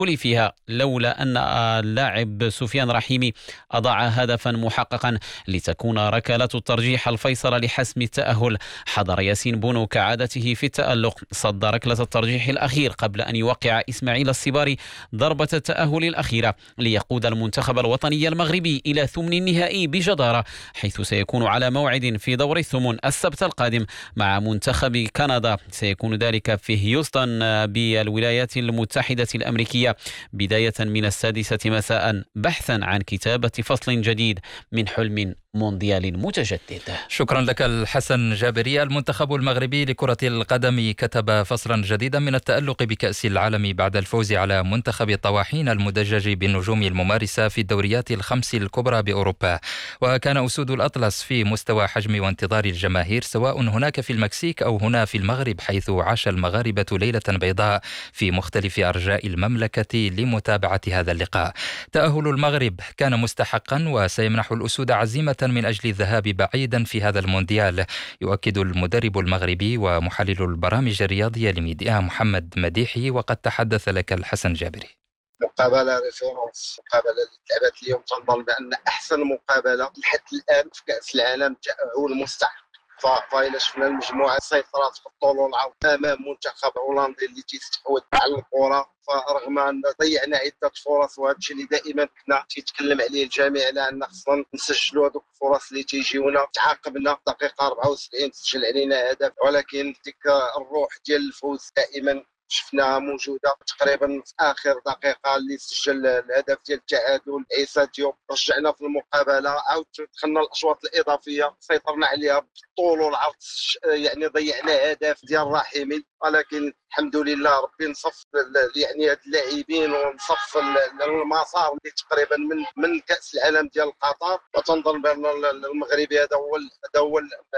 فيها لولا أن اللاعب سفيان رحيمي أضاع هدفا محققا لتكون ركلة الترجيح الفيصل لحسم التأهل. حضر ياسين بونو كعادته في التألق، صد ركلة الترجيح الأخير قبل أن يوقع إسماعيل الصباري ضربة التأهل الأخيرة ليقود المنتخب الوطني المغربي إلى ثمن النهائي بجدارة، حيث سيكون على موعد في دور الثمن السبت القادم مع منتخب كندا. سيكون ذلك في هيوستن بالولايات المتحدة الأمريكية بداية من 6 مساء، بحثا عن كتابة فصل جديد من حلم مونديال متجدد. شكرا لك الحسن جابري. المنتخب المغربي لكرة القدم كتب فصلا جديدا من التألق بكأس العالم بعد الفوز على منتخب الطواحين المدجج بالنجوم الممارسة في الدوريات ال5 الكبرى بأوروبا. وكان أسود الأطلس في مستوى حجم وانتظار الجماهير سواء هناك في المكسيك أو هنا في المغرب، حيث عاش المغاربة ليلة بيضاء في مختلف أرجاء المملكة لمتابعة هذا اللقاء. تأهل المغرب كان مستحقا وسيمنح الأسود عزيمة من أجل الذهاب بعيدا في هذا المونديال، يؤكد المدرب المغربي ومحلل البرامج الرياضية لميديا محمد مديحي، وقد تحدث لك الحسن جابري. مقابلة ريفيرونس، مقابلة اللي تلعبت اليوم تنظن بأن أحسن مقابلة لحد الآن في كأس العالم هو المستحق. فإلا شفنا المجموعة سيطرات في البطولة العربية أمام منتخب هولندي اللي تيستحوذ على الكرة، فرغم أن ضيعنا عدة فرص، وهذا الشيء اللي دائما كنا تيتكلم عليه الجميع على أن خصنا نسجلوا هذوك الفرص اللي تيجيونا. تعاقبنا دقيقة 74 تسجل علينا هدف، ولكن ديك الروح ديال الفوز دائما شفناها موجوده. تقريبا في اخر دقيقه اللي سجل الهدف ديال التعادل عيسى ديوب، رجعنا في المقابله، عاود دخلنا الاشواط الاضافيه سيطرنا عليها بالطول والعرض، يعني ضيعنا هدف ديال رحيمي، ولكن الحمد لله ربي نصف يعني هاد اللاعبين ونصف المسار اللي تقريبا من كاس العالم ديال قطر. وتنظن بان المغربي هذا هو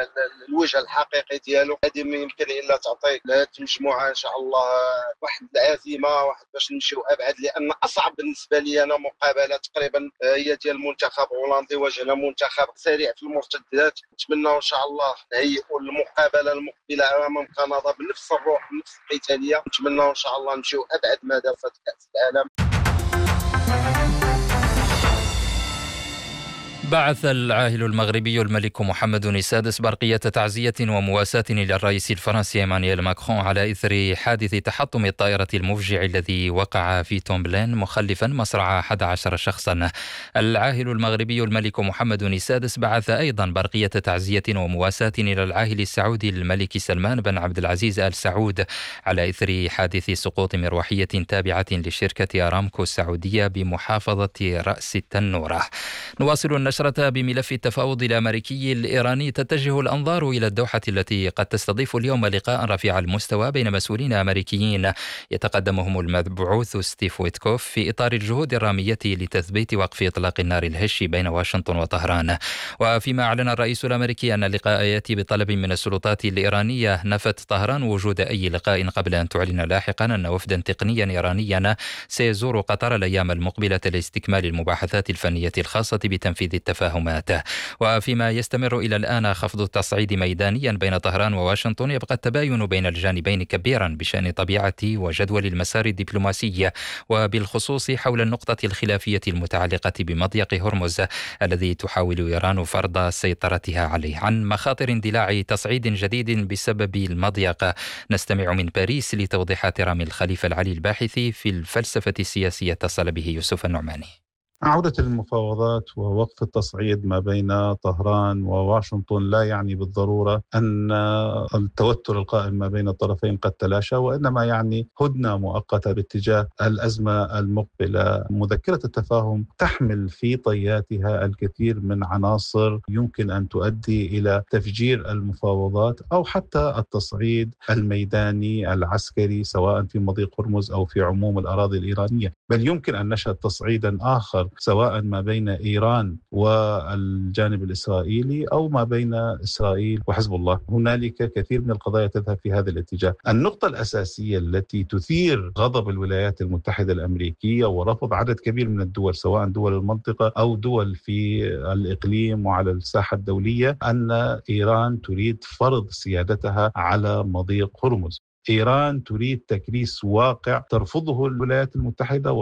الوجه الحقيقي ديالو. هذه ما يمكن الا تعطي لهذه المجموعه ان شاء الله واحد العزيمه، واحد باش نمشيو ابعد، لان اصعب بالنسبه لي انا مقابله تقريبا هي ديال المنتخب الهولندي. واجهنا منتخب سريع في المرتدات، نتمنى ان شاء الله نهيئوا المقابله المقبله امام كندا بنفس الروح بنفس القتاليه. نتمنى ان شاء الله نمشيو ابعد مدى في كاس العالم. بعث العاهل المغربي الملك محمد السادس برقية تعزية ومواساة للرئيس الفرنسي إيمانويل ماكرون على إثر حادث تحطم الطائرة المفجع الذي وقع في تومبلين مخلفا مصرع 11 شخصا. العاهل المغربي الملك محمد السادس بعث أيضا برقية تعزية ومواساة إلى العاهل السعودي الملك سلمان بن عبد العزيز آل سعود على إثر حادث سقوط مروحية تابعة لشركة أرامكو السعودية بمحافظة رأس التنورة. نواصل النشرة بملف التفاوض الأمريكي الإيراني. تتجه الأنظار إلى الدوحة التي قد تستضيف اليوم لقاء رفيع المستوى بين مسؤولين أمريكيين يتقدمهم المبعوث ستيف ويتكوف في إطار الجهود الرامية لتثبيت وقف إطلاق النار الهش بين واشنطن وطهران. وفيما أعلن الرئيس الأمريكي أن اللقاء يأتي بطلب من السلطات الإيرانية، نفت طهران وجود أي لقاء قبل أن تعلن لاحقا أن وفدا تقنيا إيرانيا سيزور قطر الأيام المقبلة لاستكمال المباحثات الفنية الخاصة بتنفيذ التفاهمات. وفيما يستمر إلى الآن خفض التصعيد ميدانيا بين طهران وواشنطن، يبقى التباين بين الجانبين كبيرا بشأن طبيعة وجدول المسار الدبلوماسي، وبالخصوص حول النقطة الخلافية المتعلقة بمضيق هرمز الذي تحاول إيران فرض سيطرتها عليه. عن مخاطر اندلاع تصعيد جديد بسبب المضيق نستمع من باريس لتوضيحات رامي الخليفة العلي الباحث في الفلسفة السياسية. اتصل به يوسف النعماني. عودة المفاوضات ووقف التصعيد ما بين طهران وواشنطن لا يعني بالضرورة أن التوتر القائم ما بين الطرفين قد تلاشى، وإنما يعني هدنة مؤقتة باتجاه الأزمة المقبلة. مذكرة التفاهم تحمل في طياتها الكثير من عناصر يمكن أن تؤدي إلى تفجير المفاوضات أو حتى التصعيد الميداني العسكري سواء في مضيق هرمز أو في عموم الأراضي الإيرانية، بل يمكن أن نشهد تصعيدا آخر سواء ما بين إيران والجانب الإسرائيلي أو ما بين إسرائيل وحزب الله. هنالك كثير من القضايا تذهب في هذا الاتجاه. النقطة الأساسية التي تثير غضب الولايات المتحدة الأمريكية ورفض عدد كبير من الدول سواء دول المنطقة أو دول في الإقليم وعلى الساحة الدولية أن إيران تريد فرض سيادتها على مضيق هرمز. إيران تريد تكريس واقع ترفضه الولايات المتحدة